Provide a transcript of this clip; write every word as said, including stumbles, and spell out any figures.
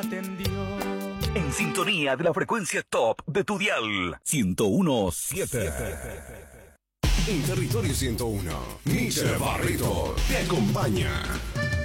En sintonía de la frecuencia top de tu dial. ciento uno punto siete. En Territorio ciento uno, Michel Barreto te acompaña.